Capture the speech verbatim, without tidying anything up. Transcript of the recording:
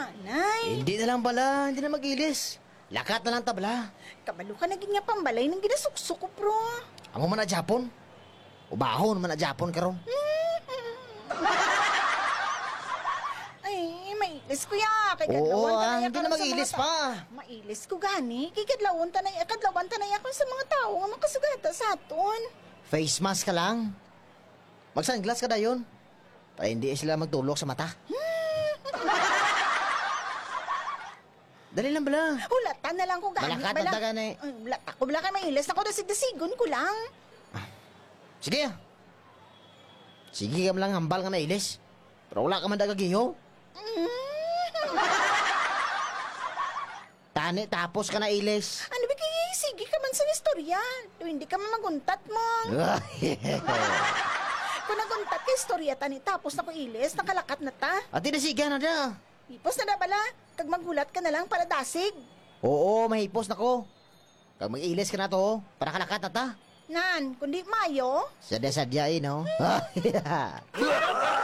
anay. Hindi na lang bala, hindi na mag-ilis. Lakat na lang tabla. Kabalo ka naging nga pambalay ng ginasuksok ko, bro. Amo man na Japon. Ubahon man na Japon karon. Ay, mailis ko ya. Kay Oo, kadlawan ah, tanay hindi na mag-ilis pa. Mailis ko gani. Kay kadlawan tanay, kadlawan tanay ako sa mga tao nga makasugata sa aton. Face mask ka lang. Mag-sunglass ka dayon. Para hindi sila magtulok sa mata. Dali lang bala. Hulatan na lang ko gani. Malakat ang dagan eh. Ay, Hulata ko bala kay mailis na ko dasig-dasigon ko lang. Sige. Sige ka lang hambal nga mailis. Pero wala ka man dagagiho. Tani tapos ka na ilis. Ano ba kaya sige ka man sa istorya? Do hindi ka man maguntat mo. Kung naguntat ka istorya tani tapos na ko ilis, nakalakat na ta. At tinasiga na da. Hipos na na bala. Kag magulat ka na lang para dasig. Oo, mahipos na ko. Kag mag-ilis ka na to, para kalakat na ta. Nan, kundi mayo. Sadya-sadya eh, no?